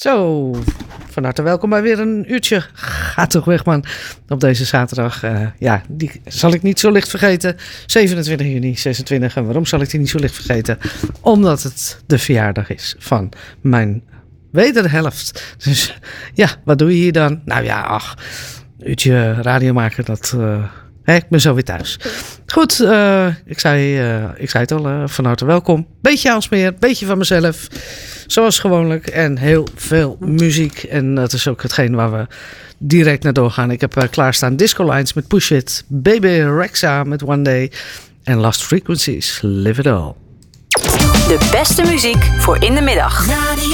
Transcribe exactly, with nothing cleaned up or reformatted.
Zo, van harte welkom bij weer een uurtje. Ga toch weg, man. Op deze zaterdag, uh, ja, die zal ik niet zo licht vergeten. zevenentwintig juni, zesentwintig. En waarom zal ik die niet zo licht vergeten? Omdat het de verjaardag is van mijn wederhelft. Dus ja, wat doe je hier dan? Nou ja, ach, een uurtje radio maken, dat... Uh, Hey, ik ben zo weer thuis. Goed, uh, ik, zei, uh, ik zei het al, uh, van harte welkom. Beetje Aalsmeer, beetje van mezelf. Zoals gewoonlijk. En heel veel muziek. En dat is ook hetgeen waar we direct naar doorgaan. Ik heb uh, klaarstaan Disco Lines met Push It. Baby Rexha met One Day. En Lost Frequencies, Live It All. De beste muziek voor in de middag.